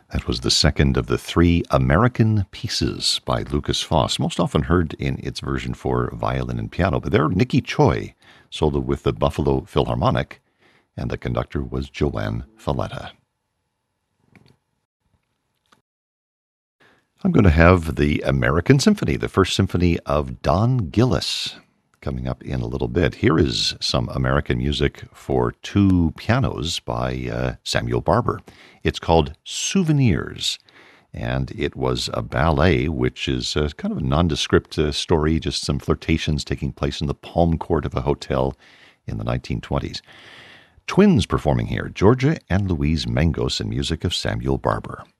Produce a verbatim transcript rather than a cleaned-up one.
That was the second of the three American Pieces by Lukas Foss, most often heard in its version for violin and piano. But there, Nikki Choi soloed with the Buffalo Philharmonic, and the conductor was Joanne Falletta. I'm going to have the American Symphony, the first symphony of Don Gillis, coming up in a little bit. Here is some American music for two pianos by uh, Samuel Barber. It's called Souvenirs, and it was a ballet, which is uh, kind of a nondescript uh, story, just some flirtations taking place in the palm court of a hotel in the nineteen twenties. Twins performing here, Georgia and Louise Mangos, and music of Samuel Barber.